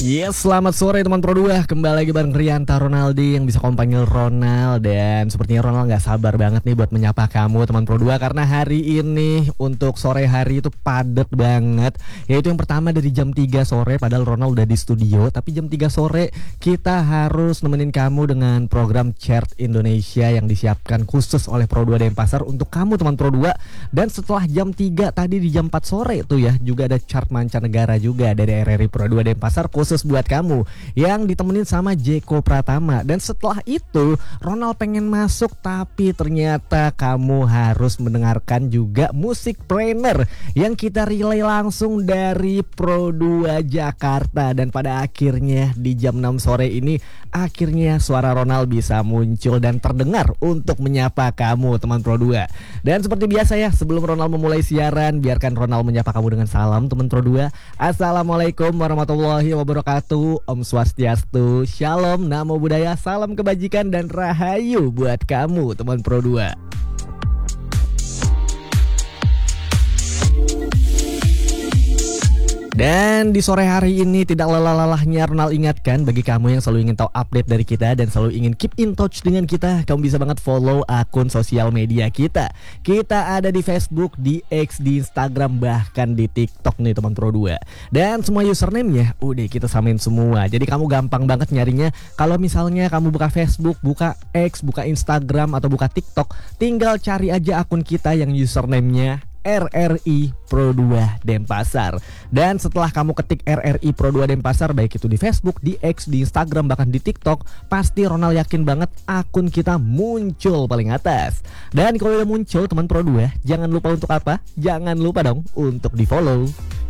Yes, selamat sore teman Pro 2. Kembali lagi bareng Rianta Ronaldi yang bisa kamu panggil Ronald. Dan sepertinya Ronald gak sabar banget nih buat menyapa kamu teman Pro 2. Karena hari ini untuk sore hari itu padat banget. Yaitu yang pertama dari jam 3 sore, padahal Ronald udah di studio. Tapi jam 3 sore kita harus nemenin kamu dengan program Chart Indonesia yang disiapkan khusus oleh Pro 2 Denpasar untuk kamu teman Pro 2. Dan setelah jam 3 tadi di jam 4 sore itu ya, juga ada chart mancanegara juga dari RRI Pro 2 Denpasar khusus buat kamu yang ditemenin sama Jeko Pratama. Dan setelah itu Ronald pengen masuk, tapi ternyata kamu harus mendengarkan juga musik trainer yang kita relay langsung dari Pro 2 Jakarta. Dan pada akhirnya di jam 6 sore ini akhirnya suara Ronald bisa muncul dan terdengar untuk menyapa kamu teman Pro 2. Dan seperti biasa ya, sebelum Ronald memulai siaran, biarkan Ronald menyapa kamu dengan salam teman Pro 2. Assalamualaikum warahmatullahi wabarakatuh. Om Swastiastu, Shalom, Namo Buddhaya, salam kebajikan dan rahayu buat kamu teman Pro 2. Dan di sore hari ini tidak lelah-lelahnya Ronald ingatkan bagi kamu yang selalu ingin tahu update dari kita dan selalu ingin keep in touch dengan kita, kamu bisa banget follow akun sosial media kita. Kita ada di Facebook, di X, di Instagram, bahkan di TikTok nih teman Pro 2. Dan semua username-nya udah kita samain semua. Jadi kamu gampang banget nyarinya. Kalau misalnya kamu buka Facebook, buka X, buka Instagram atau buka TikTok, tinggal cari aja akun kita yang username-nya RRI Pro 2 Denpasar. Dan setelah kamu ketik RRI Pro 2 Denpasar, baik itu di Facebook, di X, di Instagram, bahkan di TikTok, pasti Ronald yakin banget akun kita muncul paling atas. Dan kalau udah muncul teman Pro 2, jangan lupa untuk apa? Jangan lupa dong untuk di follow.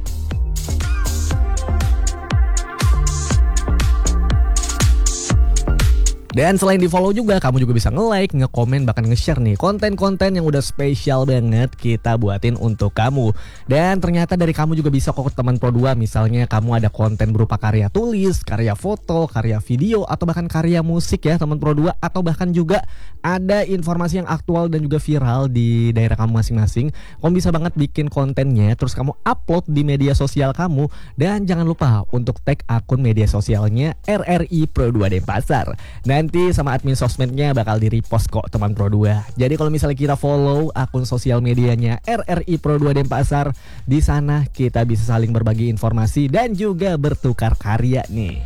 Dan selain di follow juga, kamu juga bisa nge-like, nge-komen, bahkan nge-share nih konten-konten yang udah spesial banget kita buatin untuk kamu. Dan ternyata dari kamu juga bisa kok teman Pro 2, misalnya kamu ada konten berupa karya tulis, karya foto, karya video, atau bahkan karya musik ya teman Pro 2. Atau bahkan juga ada informasi yang aktual dan juga viral di daerah kamu masing-masing. Kamu bisa banget bikin kontennya, terus kamu upload di media sosial kamu. Dan jangan lupa untuk tag akun media sosialnya RRI Pro 2 Denpasar. Nanti sama admin sosmednya bakal di-repost kok teman Pro 2. Jadi kalau misalnya kita follow akun sosial medianya RRI Pro 2 Denpasar, di sana kita bisa saling berbagi informasi dan juga bertukar karya nih.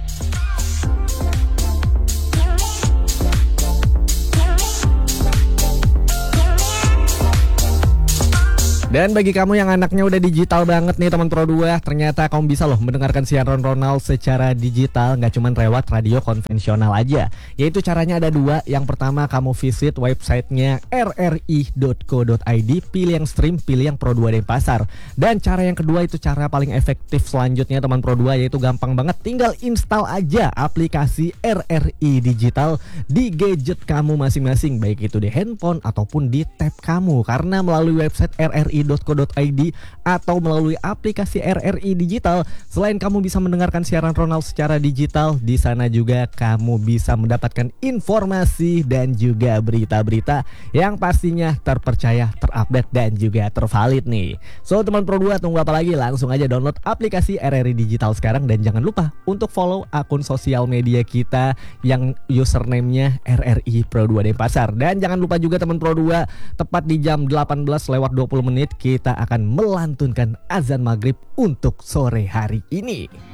Dan bagi kamu yang anaknya udah digital banget nih teman Pro 2, ternyata kamu bisa loh mendengarkan siaran Ronald secara digital, nggak cuma lewat radio konvensional aja. Yaitu caranya ada dua. Yang pertama, kamu visit websitenya rri.co.id, pilih yang stream, pilih yang Pro 2 Denpasar. Dan cara yang kedua itu cara paling efektif selanjutnya teman Pro 2, yaitu gampang banget, tinggal install aja aplikasi RRI Digital di gadget kamu masing-masing, baik itu di handphone ataupun di tab kamu. Karena melalui website rri.co.id atau melalui aplikasi RRI Digital, selain kamu bisa mendengarkan siaran Ronald secara digital, di sana juga kamu bisa mendapatkan informasi dan juga berita-berita yang pastinya terpercaya, terupdate dan juga tervalid nih. So teman Pro 2, tunggu apa lagi? Langsung aja download aplikasi RRI Digital sekarang dan jangan lupa untuk follow akun sosial media kita yang username-nya RRI Pro 2 Denpasar. Dan jangan lupa juga teman Pro 2, tepat di jam 18:20 kita akan melantunkan azan maghrib untuk sore hari ini.